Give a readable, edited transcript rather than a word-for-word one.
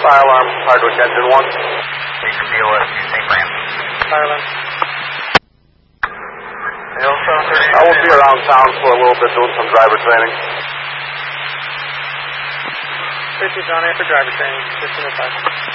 Fire alarm, Hardwick engine 1. Station BOS, St. Fran. Fire alarm. I will be around town for a little bit doing some driver training. 50 John A for driver training, 1505.